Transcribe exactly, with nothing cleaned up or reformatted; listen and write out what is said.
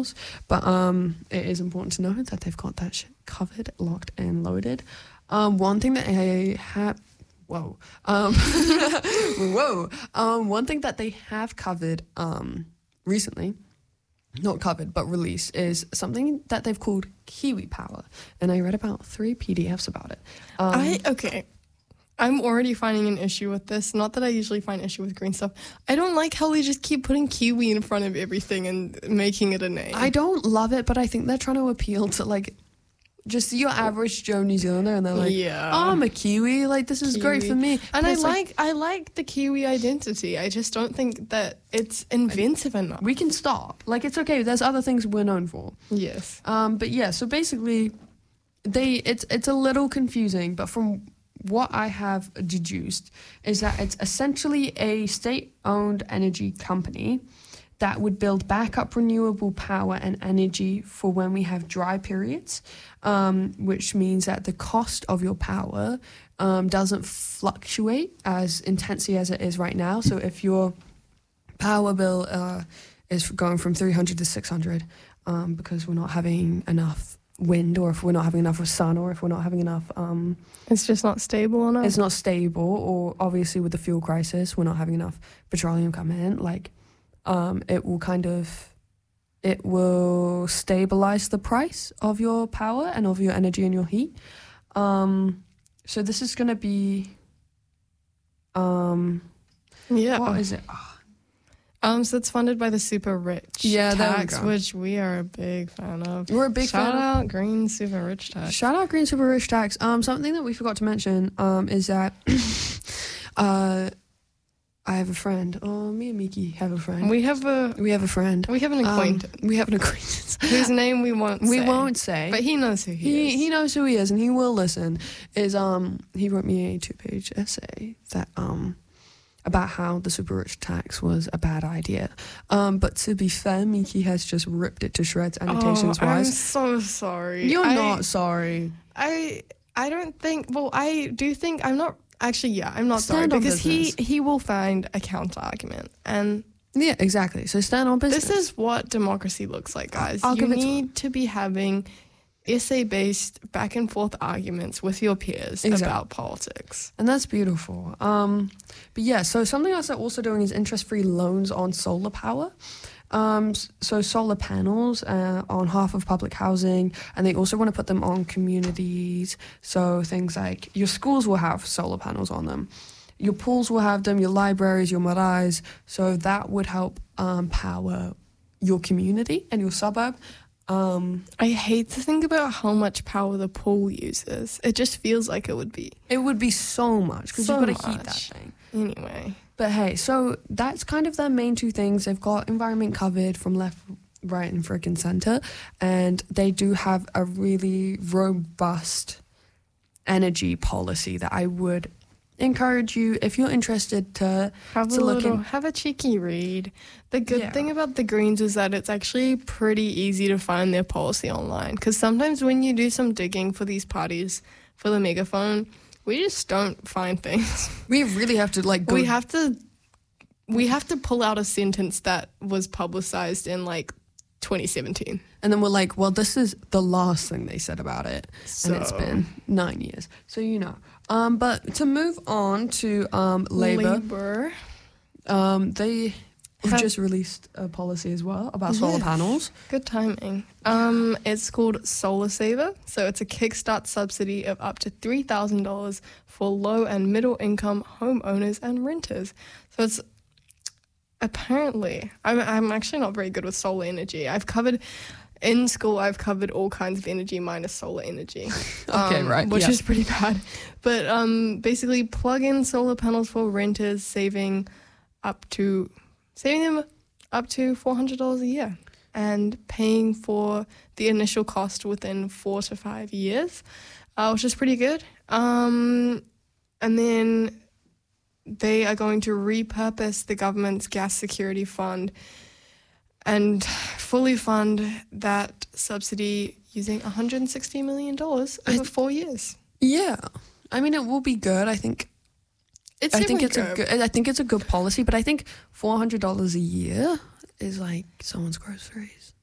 else. But um, it is important to know that they've got that shit covered, locked, and loaded. Um, one thing that I have, whoa, um, whoa, um, one thing that they have covered um recently. Not covered, but released, is something that they've called Kiwi Power. And I read about three P D Fs about it. Um, I, okay. I'm already finding an issue with this. Not that I usually find issue with green stuff. I don't like how they just keep putting kiwi in front of everything and making it a name. I don't love it, but I think they're trying to appeal to, like, just your average Joe New Zealander, and they're like, yeah. oh, I'm a Kiwi, like, this is Kiwi. great for me. And But I it's like I like the Kiwi identity. I just don't think that it's inventive enough. we can stop. Like, it's okay, there's other things we're known for. Yes. Um, but yeah, so basically, they it's it's a little confusing, but from what I have deduced is that it's essentially a state-owned energy company that would build backup renewable power and energy for when we have dry periods, um, which means that the cost of your power um, doesn't fluctuate as intensely as it is right now. So if your power bill uh, is going from three hundred to six hundred um, because we're not having enough wind, or if we're not having enough sun, or if we're not having enough... Um, It's just not stable enough. it's not stable, or obviously with the fuel crisis, we're not having enough petroleum come in, like... Um, it will kind of, it will stabilize the price of your power and of your energy and your heat. Um, so this is going to be, um, yeah. what is it? Oh, Um, so it's funded by the super rich Yeah, there we tax, go. which we are a big fan of. we're a big Shout fan. out Green Super Rich Tax. Shout out Green Super Rich Tax. Um, something that we forgot to mention um, is that uh, I have a friend. Oh, me and Miki have a friend. We have a We have a friend. we have an Um, acquaintance we have an acquaintance. whose name we won't We say, won't say. but he knows who he, He is. he knows who he is, and he will listen. Is um he wrote me a two page essay that um about how the super rich tax was a bad idea. Um, but to be fair, Miki has just ripped it to shreds, annotations oh, I'm wise. so sorry. You're I, not sorry. I I don't think. Well, I do think I'm not. Actually, yeah, I'm not Stand sorry on because he business. he will find a counter argument, and Yeah, exactly. So stand on business. this is what democracy looks like, guys. I'll you give it to need to be having essay-based back and forth arguments with your peers Exactly. about politics. And that's beautiful. Um, but yeah, so something else they're also doing is interest-free loans on solar power. Um, s- so solar panels uh, on half of public housing, and they also want to put them on communities. So things like your schools will have solar panels on them. Your pools will have them, your libraries, your maraes. So that would help um, power your community and your suburb. Um, I hate to think about how much power the pool uses. It just feels like it would be. it would be so much because So you've got to heat that much. thing. Anyway. But hey, so that's kind of their main two things. They've got environment covered from left, right, and freaking center. And they do have a really robust energy policy that I would encourage you, if you're interested, to Have to a look little, in. have a cheeky read. The good Yeah. thing about the Greens is that it's actually pretty easy to find their policy online. Because sometimes when you do some digging for these parties, for the megaphone, we just don't find things. We really have to like go. We have to, we have to pull out a sentence that was publicized in like twenty seventeen. and then we're like, well, this is the last thing they said about it. And it's So- been nine years. So, you know. Um, but to move on to um, Labour, Labour. um, they have Have- just released a policy as well about solar Yes. panels. Good timing. Um, it's called Solar Saver. So it's a kickstart subsidy of up to three thousand dollars for low and middle income homeowners and renters. So it's apparently, I'm, I'm actually not very good with solar energy. I've covered, in school, I've covered all kinds of energy minus solar energy. Okay, um, right, Which yeah. is pretty bad. But um, basically, plug in solar panels for renters, saving up to, saving them up to four hundred dollars a year and paying for the initial cost within four to five years, uh, which is pretty good. Um, and then they are going to repurpose the government's gas security fund and fully fund that subsidy using one hundred sixty million dollars over I- four years. Yeah, I mean, it will be good. I think. It's I think definitely it's a good. I think it's a good policy, but I think four hundred dollars a year is like someone's groceries.